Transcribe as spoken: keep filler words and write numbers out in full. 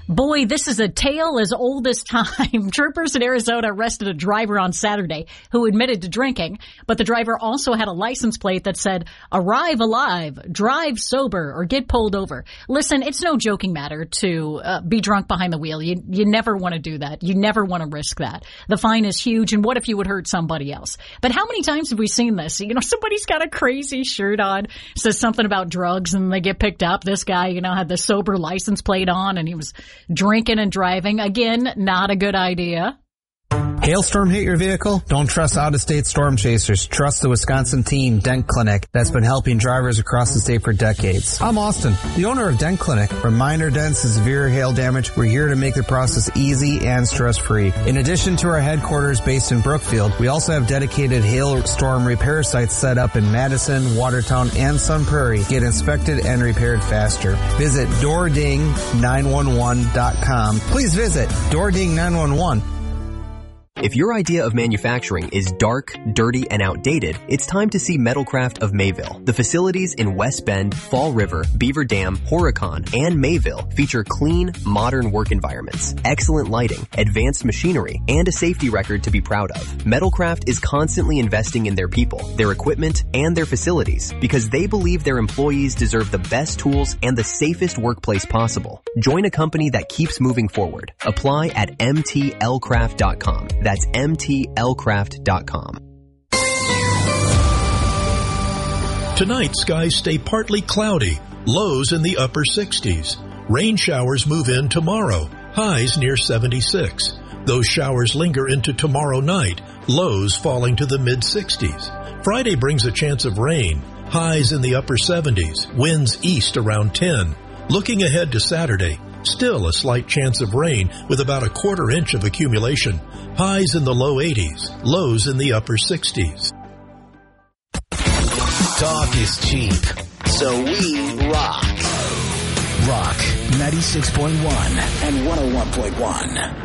Boy, this is a tale as old as time. Troopers in Arizona arrested a driver on Saturday who admitted to drinking, but the driver also had a license plate that said, "Arrive alive, drive sober, or get pulled over." Listen, it's no joking matter to uh, be drunk behind the wheel. You, you never want to do that. You never want to risk that. The fine is huge, and what if you would hurt somebody else? But how many times have we seen this? You know, somebody's got a crazy shirt on, says something about drugs, and they get picked up. This guy, you know, had the sober license plate on, and he was drinking and driving. Again, not a good idea. Hailstorm hit your vehicle? Don't trust out-of-state storm chasers. Trust the Wisconsin team, Dent Clinic, that's been helping drivers across the state for decades. I'm Austin, the owner of Dent Clinic. From minor dents to severe hail damage, we're here to make the process easy and stress-free. In addition to our headquarters based in Brookfield, we also have dedicated hailstorm repair sites set up in Madison, Watertown, and Sun Prairie. Get inspected and repaired faster. Visit door ding nine one one dot com. Please visit door ding nine one one. If your idea of manufacturing is dark, dirty, and outdated, it's time to see Metalcraft of Mayville. The facilities in West Bend, Fall River, Beaver Dam, Horicon, and Mayville feature clean, modern work environments, excellent lighting, advanced machinery, and a safety record to be proud of. Metalcraft is constantly investing in their people, their equipment, and their facilities because they believe their employees deserve the best tools and the safest workplace possible. Join a company that keeps moving forward. Apply at m t l craft dot com. That's m t l craft dot com. Tonight, skies stay partly cloudy, lows in the upper sixties. Rain showers move in tomorrow, highs near seventy-six. Those showers linger into tomorrow night, lows falling to the mid-sixties. Friday brings a chance of rain, highs in the upper seventies, winds east around ten. Looking ahead to Saturday, still a slight chance of rain with about a quarter inch of accumulation. Highs in the low eighties, lows in the upper sixties. Talk is cheap, so we rock. Rock ninety-six point one and one oh one point one.